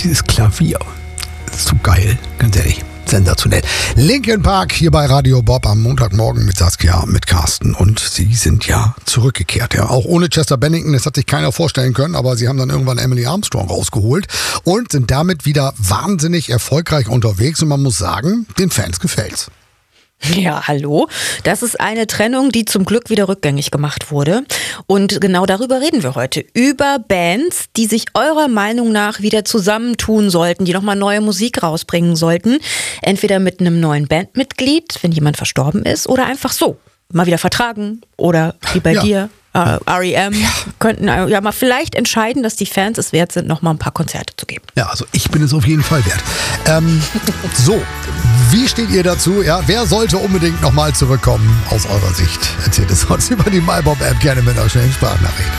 dieses Klavier. Das ist so geil, ganz ehrlich. Sensationell. Linkin Park hier bei Radio Bob am Montagmorgen mit Saskia, mit Carsten. Und sie sind ja zurückgekehrt. Ja. Auch ohne Chester Bennington, das hat sich keiner vorstellen können, aber sie haben dann irgendwann Emily Armstrong rausgeholt und sind damit wieder wahnsinnig erfolgreich unterwegs. Und man muss sagen, den Fans gefällt's. Ja, hallo. Das ist eine Trennung, die zum Glück wieder rückgängig gemacht wurde. Und genau darüber reden wir heute. Über Bands, die sich eurer Meinung nach wieder zusammentun sollten, die nochmal neue Musik rausbringen sollten. Entweder mit einem neuen Bandmitglied, wenn jemand verstorben ist, oder einfach so. Mal wieder vertragen oder wie bei dir. R.E.M. könnten ja mal vielleicht entscheiden, dass die Fans es wert sind, noch mal ein paar Konzerte zu geben. Ja, also ich bin es auf jeden Fall wert. So, wie steht ihr dazu? Ja, wer sollte unbedingt noch mal zurückkommen aus eurer Sicht? Erzählt es uns über die MyBob-App gerne mit einer schnellen Sprachnachricht.